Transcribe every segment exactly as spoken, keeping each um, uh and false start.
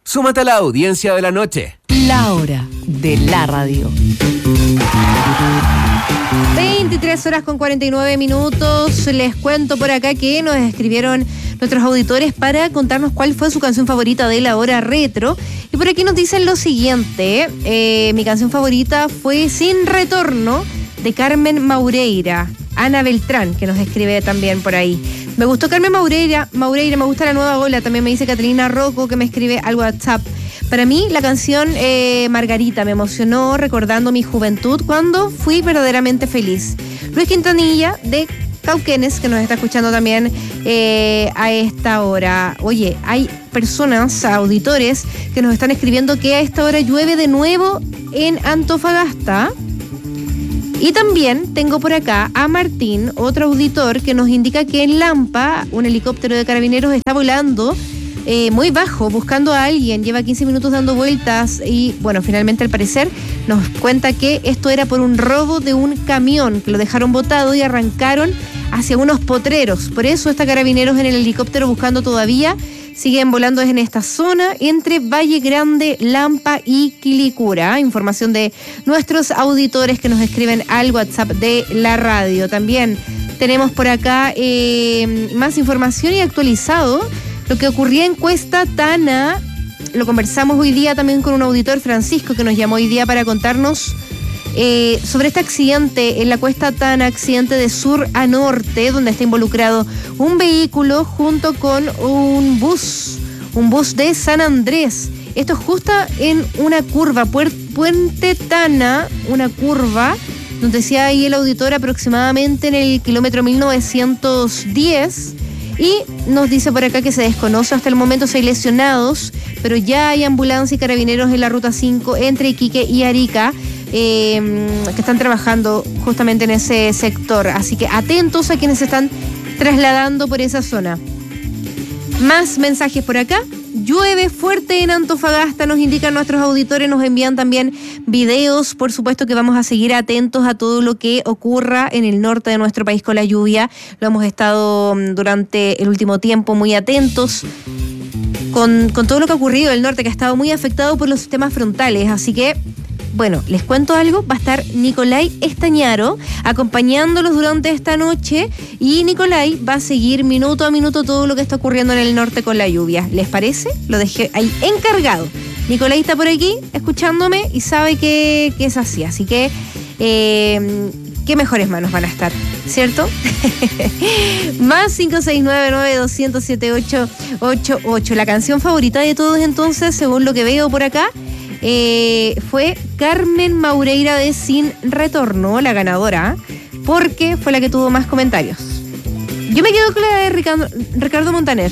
Súmate a la audiencia de la noche. La hora de la radio. veintitrés horas con cuarenta y nueve minutos. Les cuento por acá que nos escribieron nuestros auditores para contarnos cuál fue su canción favorita de la hora retro. Y por aquí nos dicen lo siguiente. Eh, mi canción favorita fue Sin Retorno, de Carmen Maureira. Ana Beltrán, que nos escribe también por ahí. Me gustó Carmen Maureira, Maureira, me gusta La Nueva Ola. También me dice Catalina Rocco, que me escribe al WhatsApp. Para mí, la canción eh, Margarita me emocionó recordando mi juventud cuando fui verdaderamente feliz. Luis Quintanilla, de Cauquenes, que nos está escuchando también eh, a esta hora. Oye, hay personas, auditores, que nos están escribiendo que a esta hora llueve de nuevo en Antofagasta. Y también tengo por acá a Martín, otro auditor, que nos indica que en Lampa un helicóptero de carabineros está volando eh, muy bajo, buscando a alguien. Lleva quince minutos dando vueltas y, bueno, finalmente al parecer nos cuenta que esto era por un robo de un camión, que lo dejaron botado y arrancaron hacia unos potreros. Por eso está Carabineros en el helicóptero buscando todavía. Siguen volando en esta zona entre Valle Grande, Lampa y Quilicura. Información de nuestros auditores que nos escriben al WhatsApp de la radio. También tenemos por acá eh, más información y actualizado lo que ocurría en Cuesta Tana. Lo conversamos hoy día también con un auditor, Francisco, que nos llamó hoy día para contarnos Eh, sobre este accidente en la Cuesta Tana, accidente de sur a norte, donde está involucrado un vehículo junto con un bus, un bus de San Andrés. Esto es justo en una curva, Puente Tana, una curva, donde decía ahí el auditor aproximadamente en el kilómetro mil novecientos diez. Y nos dice por acá que se desconoce hasta el momento si hay lesionados, pero ya hay ambulancia y carabineros en la ruta cinco entre Iquique y Arica, eh, que están trabajando justamente en ese sector. Así que atentos a quienes se están trasladando por esa zona. Más mensajes por acá. Llueve fuerte en Antofagasta, nos indican nuestros auditores, nos envían también videos. Por supuesto que vamos a seguir atentos a todo lo que ocurra en el norte de nuestro país con la lluvia. Lo hemos estado durante el último tiempo muy atentos con, con todo lo que ha ocurrido en el norte, que ha estado muy afectado por los sistemas frontales. Así que, bueno, les cuento algo, va a estar Nicolai Estañaro acompañándolos durante esta noche y Nicolai va a seguir minuto a minuto todo lo que está ocurriendo en el norte con la lluvia. ¿Les parece? Lo dejé ahí encargado. Nicolai está por aquí escuchándome y sabe que, que es así, así que eh, qué mejores manos van a estar, ¿cierto? Más cinco seis nueve nueve dos cero cero siete ocho ocho ocho. La canción favorita de todos entonces, según lo que veo por acá, Eh, fue Carmen Maureira de Sin Retorno, la ganadora, porque fue la que tuvo más comentarios. Yo me quedo con la de Ricardo, Ricardo Montaner.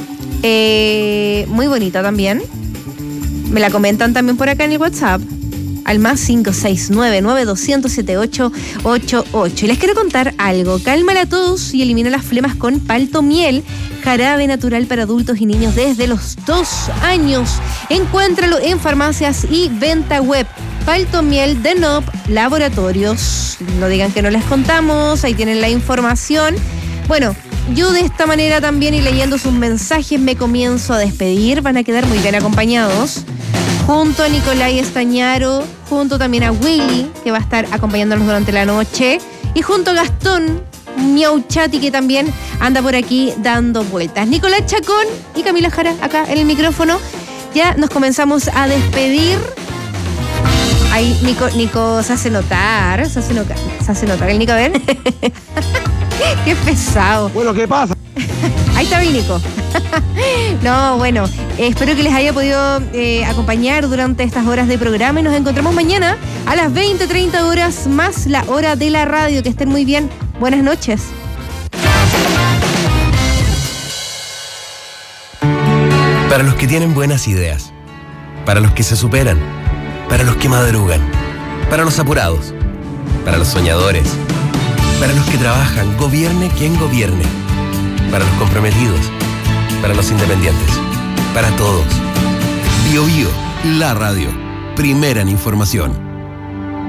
Eh, muy bonita también. Me la comentan también por acá en el WhatsApp, al más cinco seis nueve nueve dos cero cero siete ocho ocho ocho. Y les quiero contar algo. Cálmala a todos y elimina las flemas con Palto Miel, jarabe natural para adultos y niños desde los dos años. Encuéntralo en farmacias y venta web. Palto Miel de N O P Laboratorios. No digan que no les contamos, ahí tienen la información. Bueno, yo de esta manera también y leyendo sus mensajes me comienzo a despedir. Van a quedar muy bien acompañados. Junto a Nicolai Estañaro, junto también a Willy, que va a estar acompañándonos durante la noche, y junto a Gastón Miauchati, que también anda por aquí dando vueltas. Nicolás Chacón y Camila Jara acá en el micrófono. Ya nos comenzamos a despedir. Ahí Nico, Nico se hace notar, se hace notar, se hace notar el Nico, a ver. Qué pesado. Bueno, ¿qué pasa? Ahí está el Nico. No, bueno, eh, espero que les haya podido eh, acompañar durante estas horas de programa y nos encontramos mañana a las veinte treinta horas, más la hora de la radio. Que estén muy bien. Buenas noches. Para los que tienen buenas ideas, para los que se superan, para los que madrugan, para los apurados, para los soñadores, para los que trabajan, gobierne quien gobierne, para los comprometidos, para los independientes, para todos. Bio Bio, la radio, primera en información.